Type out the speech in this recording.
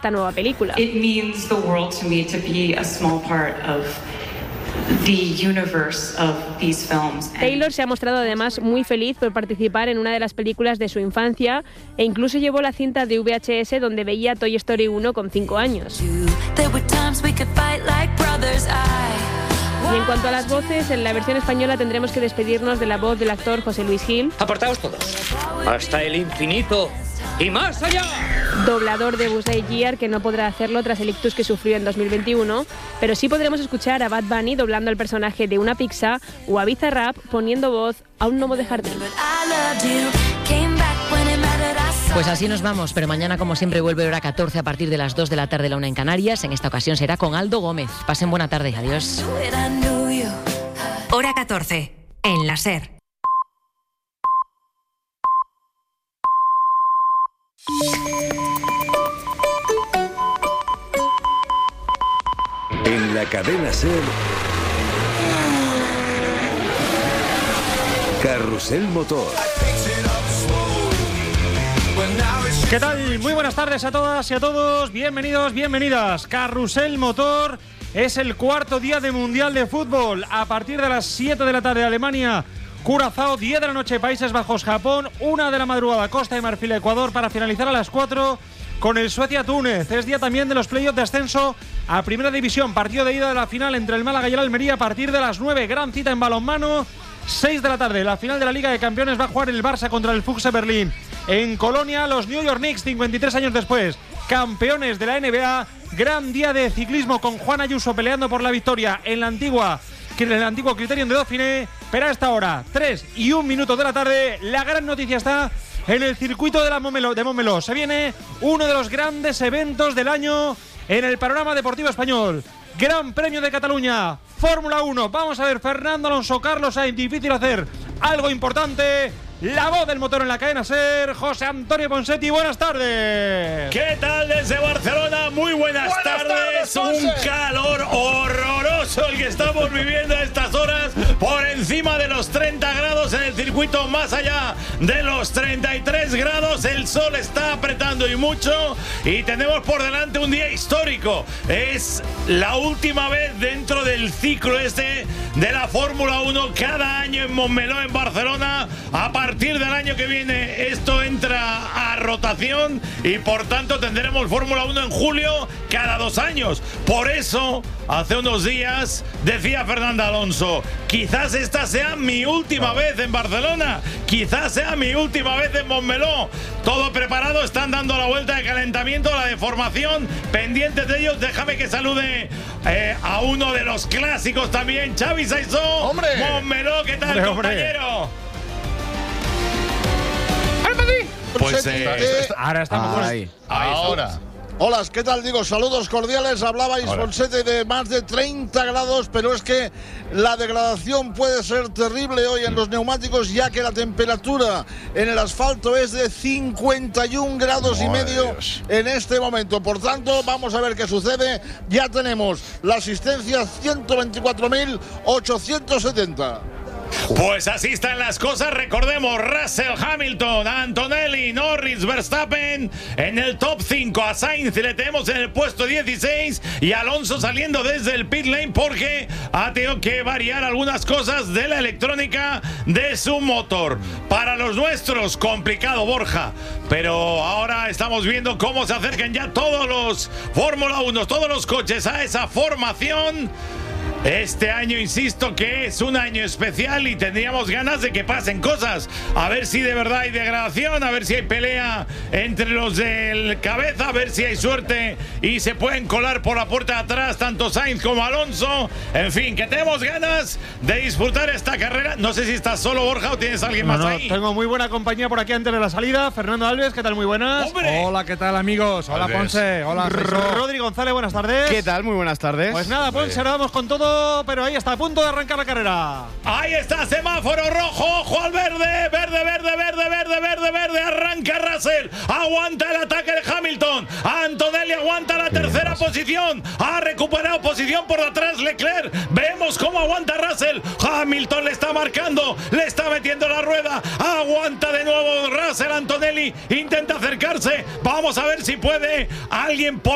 esta nueva película. It means the world to me to be a small part of the universe of these films. Taylor se ha mostrado además muy feliz por participar en una de las películas de su infancia e incluso llevó la cinta de VHS donde veía Toy Story 1 con 5 años. Y en cuanto a las voces, en la versión española tendremos que despedirnos de la voz del actor José Luis Gil. Apartaos todos, hasta el infinito y más allá. Doblador de Buzz Lightyear, que no podrá hacerlo tras el ictus que sufrió en 2021, pero sí podremos escuchar a Bad Bunny doblando el personaje de una pizza o a Bizarrap poniendo voz a un gnomo de jardín. Pues así nos vamos, pero mañana como siempre vuelve hora 14 a partir de las 2 de la tarde, la 1 en Canarias. En esta ocasión será con Aldo Gómez. Pasen buena tarde, adiós. Hora 14, en la SER. En la cadena SER, Carrusel Motor. ¿Qué tal? Muy buenas tardes a todas y a todos. Bienvenidos, bienvenidas. Carrusel Motor es el cuarto día de Mundial de Fútbol. A partir de las 7 de la tarde, Alemania, Curazao, 10 de la noche, Países Bajos, Japón, 1 de la madrugada, Costa de Marfil, Ecuador, para finalizar a las 4 con el Suecia-Túnez. Es día también de los playoffs de ascenso a Primera División. Partido de ida de la final entre el Málaga y el Almería a partir de las 9. Gran cita en balonmano. 6 de la tarde, la final de la Liga de Campeones va a jugar el Barça contra el Füchse Berlín. En Colonia, los New York Knicks, 53 años después, campeones de la NBA. Gran día de ciclismo con Juan Ayuso peleando por la victoria en el antiguo Criterium de Dauphiné. Pero a esta hora, 3 y 1 minuto de la tarde, la gran noticia está en el circuito de Montmeló. Se viene uno de los grandes eventos del año en el panorama deportivo español. Gran Premio de Cataluña, Fórmula 1. Vamos a ver, Fernando Alonso, Carlos Sainz, difícil hacer algo importante. La voz del motor en la cadena SER, José Antonio Ponsetti, buenas tardes. ¿Qué tal desde Barcelona? Muy buenas tardes. Un calor horroroso el que estamos viviendo a estas horas, por encima de los 30 grados en el circuito, más allá de los 33 grados. El sol está apretando y mucho, y tenemos por delante un día histórico. Es la última vez dentro del ciclo este de la Fórmula 1 cada año en Montmeló, en Barcelona. A partir del año que viene esto entra a rotación y por tanto tendremos Fórmula 1 en julio cada 2 años. Por eso, hace unos días decía Fernando Alonso: quizás esta sea mi última vez en Barcelona, quizás sea mi última vez en Montmeló. Todo preparado, están dando la vuelta de calentamiento, la de formación, pendientes de ellos. Déjame que salude a uno de los clásicos también, Xavi Saizó. ¡Hombre! Montmeló, ¿qué tal, compañero? Pues ahora estamos ahí. Ahora. Hola, ¿qué tal? Digo, saludos cordiales. Hablabais, Fonseca, de más de 30 grados, pero es que la degradación puede ser terrible hoy en los neumáticos, ya que la temperatura en el asfalto es de 51 grados y medio en este momento. Por tanto, vamos a ver qué sucede. Ya tenemos la asistencia 124.870. Pues así están las cosas. Recordemos, Russell, Hamilton, Antonelli, Norris, Verstappen en el top 5. A Sainz le tenemos en el puesto 16 y Alonso saliendo desde el pit lane porque ha tenido que variar algunas cosas de la electrónica de su motor. Para los nuestros, complicado, Borja, pero ahora estamos viendo cómo se acercan ya todos los Fórmula 1, todos los coches a esa formación. Este año, insisto, que es un año especial y tendríamos ganas de que pasen cosas. A ver si de verdad hay degradación, a ver si hay pelea entre los del cabeza, a ver si hay suerte y se pueden colar por la puerta de atrás tanto Sainz como Alonso. En fin, que tenemos ganas de disfrutar esta carrera. No sé si estás solo, Borja, o tienes alguien más ahí. Tengo muy buena compañía por aquí antes de la salida. Fernando Alves, ¿qué tal? Muy buenas. ¡Hombre! Hola, ¿qué tal, amigos? Hola, Ponce. Hola, Rodri González, buenas tardes. ¿Qué tal? Muy buenas tardes. Pues nada, Ponce, ahora vamos con todo, pero ahí está, a punto de arrancar la carrera. Ahí está, semáforo rojo, ojo al verde, verde, verde, verde, verde, verde, verde. Arranca Russell, aguanta el ataque de Hamilton. Antonelli aguanta la tercera posición, ha recuperado posición por detrás Leclerc. Vemos cómo aguanta Russell. Hamilton le está marcando, le está metiendo la rueda. Aguanta de nuevo Russell. Antonelli intenta acercarse. Vamos a ver si puede alguien por